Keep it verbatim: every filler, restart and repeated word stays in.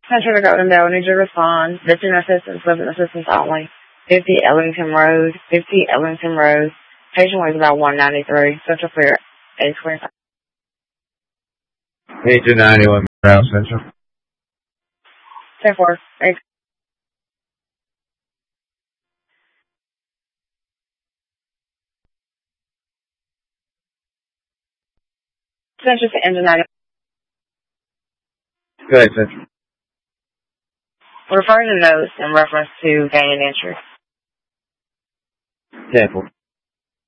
Central to Golden Bell, need you to respond. Victim assistance, living assistance only. fifty Ellington Road, fifty Ellington Road. Patient weighs about one ninety-three. Central for eight twenty-five. eight two ninety-one Route Central. ten four. eight. Central to engine ninety. Go ahead, Central. Refer to notes in reference to gaining entry. ten four.